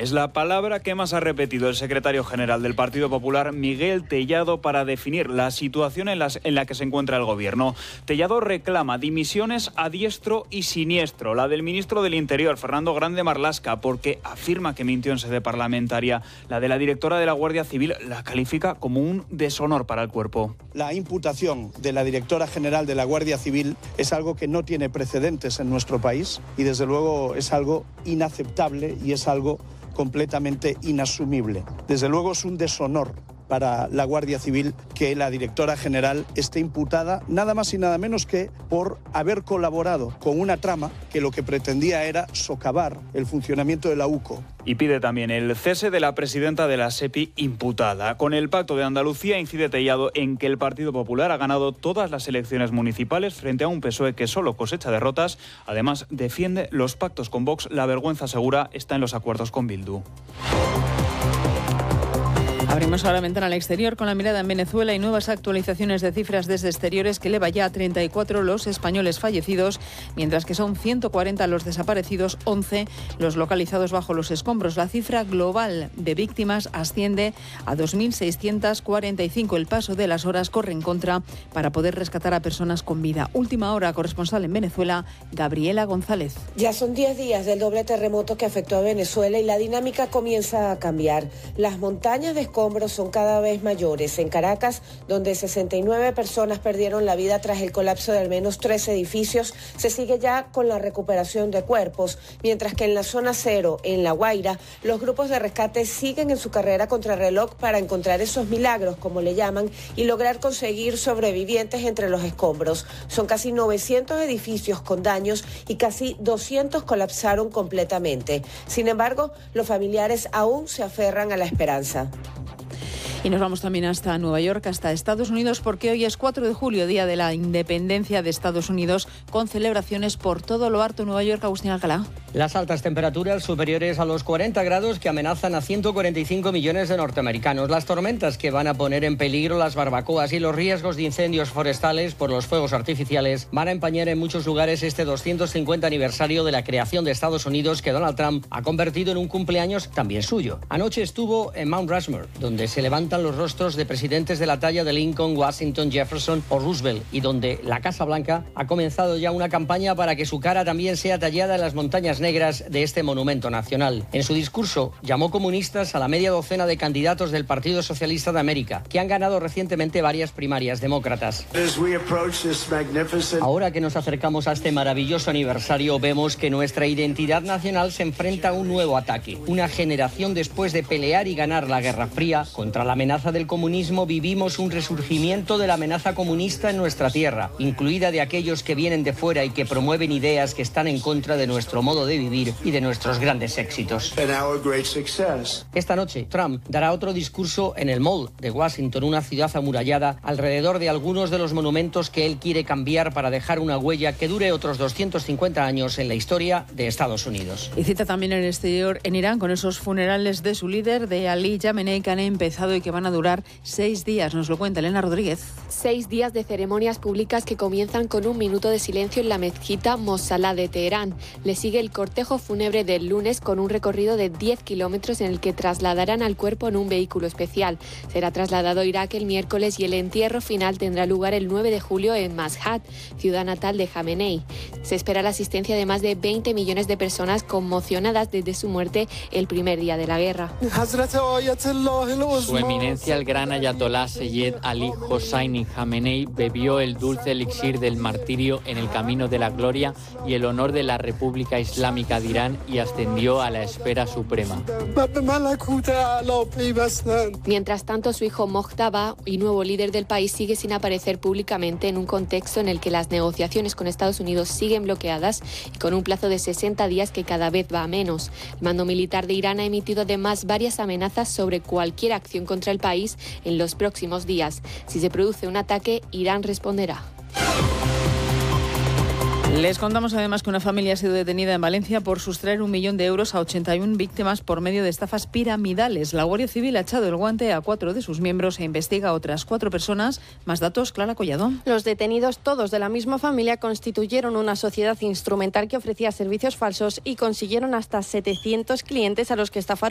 Es la palabra que más ha repetido el secretario general del Partido Popular, Miguel Tellado, para definir la situación en la que se encuentra el gobierno. Tellado reclama dimisiones a diestro y siniestro. La del ministro del Interior, Fernando Grande Marlaska, porque afirma que mintió en sede parlamentaria. La de la directora de la Guardia Civil la califica como un deshonor para el cuerpo. La imputación de la directora general de la Guardia Civil es algo que no tiene precedentes en nuestro país y desde luego es algo inaceptable y es algo completamente inasumible. Desde luego es un deshonor para la Guardia Civil que la directora general esté imputada nada más y nada menos que por haber colaborado con una trama que lo que pretendía era socavar el funcionamiento de la UCO. Y pide también el cese de la presidenta de la SEPI imputada. Con el Pacto de Andalucía incide Tellado en que el Partido Popular ha ganado todas las elecciones municipales frente a un PSOE que solo cosecha derrotas. Además, defiende los pactos con Vox. La vergüenza segura está en los acuerdos con Bildu. Abrimos ahora la ventana al exterior con la mirada en Venezuela y nuevas actualizaciones de cifras desde exteriores que eleva ya a 34 los españoles fallecidos, mientras que son 140 los desaparecidos, 11 los localizados bajo los escombros. La cifra global de víctimas asciende a 2.645. El paso de las horas corre en contra para poder rescatar a personas con vida. Última hora, corresponsal en Venezuela, Gabriela González. Ya son 10 días del doble terremoto que afectó a Venezuela y la dinámica comienza a cambiar. Las montañas de escombros son cada vez mayores. En Caracas, donde 69 personas perdieron la vida tras el colapso de al menos 3 edificios, se sigue ya con la recuperación de cuerpos, mientras que en la zona cero, en La Guaira, los grupos de rescate siguen en su carrera contrarreloj para encontrar esos milagros, como le llaman, y lograr conseguir sobrevivientes entre los escombros. Son casi 900 edificios con daños y casi 200 colapsaron completamente. Sin embargo, los familiares aún se aferran a la esperanza. Y nos vamos también hasta Nueva York, hasta Estados Unidos, porque hoy es 4 de julio, Día de la Independencia de Estados Unidos, con celebraciones por todo lo harto. Nueva York, Agustín Alcalá. Las altas temperaturas superiores a los 40 grados que amenazan a 145 millones de norteamericanos. Las tormentas que van a poner en peligro las barbacoas y los riesgos de incendios forestales por los fuegos artificiales van a empañar en muchos lugares este 250 aniversario de la creación de Estados Unidos, que Donald Trump ha convertido en un cumpleaños también suyo. Anoche estuvo en Mount Rushmore, donde se levantan los rostros de presidentes de la talla de Lincoln, Washington, Jefferson o Roosevelt, y donde la Casa Blanca ha comenzado ya una campaña para que su cara también sea tallada en las montañas negras de este monumento nacional. En su discurso llamó comunistas a la media docena de candidatos del Partido Socialista de América, que han ganado recientemente varias primarias demócratas. Ahora que nos acercamos a este maravilloso aniversario, vemos que nuestra identidad nacional se enfrenta a un nuevo ataque. Una generación después de pelear y ganar la Guerra Fría contra la amenaza del comunismo, vivimos un resurgimiento de la amenaza comunista en nuestra tierra, incluida de aquellos que vienen de fuera y que promueven ideas que están en contra de nuestro modo de vivir y de nuestros grandes éxitos. Esta noche, Trump dará otro discurso en el Mall de Washington, una ciudad amurallada, alrededor de algunos de los monumentos que él quiere cambiar para dejar una huella que dure otros 250 años en la historia de Estados Unidos. Y cita también en el exterior en Irán, con esos funerales de su líder, de Ali Khamenei, que han empezado y que van a durar 6 días. Nos lo cuenta Elena Rodríguez. 6 días de ceremonias públicas que comienzan con un minuto de silencio en la mezquita Mossalá de Teherán. Le sigue el cortejo fúnebre del lunes con un recorrido de 10 kilómetros en el que trasladarán al cuerpo en un vehículo especial. Será trasladado a Irak el miércoles y el entierro final tendrá lugar el 9 de julio en Mashhad, ciudad natal de Khamenei. Se espera la asistencia de más de 20 millones de personas conmocionadas desde su muerte el primer día de la guerra. Su eminencia, el gran ayatolá Seyed Ali Hosseini Khamenei, bebió el dulce elixir del martirio en el camino de la gloria y el honor de la República Islámica de Irán y ascendió a la esfera suprema. Mientras tanto, su hijo Mojtaba, y nuevo líder del país, sigue sin aparecer públicamente en un contexto en el que las negociaciones con Estados Unidos siguen bloqueadas y con un plazo de 60 días que cada vez va a menos. El mando militar de Irán ha emitido además varias amenazas sobre cualquier acción contra el país en los próximos días. Si se produce un ataque, Irán responderá. Les contamos además que una familia ha sido detenida en Valencia por sustraer 1 millón de euros a 81 víctimas por medio de estafas piramidales. La Guardia Civil ha echado el guante a 4 de sus miembros e investiga a otras 4 personas. Más datos, Clara Collado. Los detenidos, todos de la misma familia, constituyeron una sociedad instrumental que ofrecía servicios falsos y consiguieron hasta 700 clientes a los que estafaron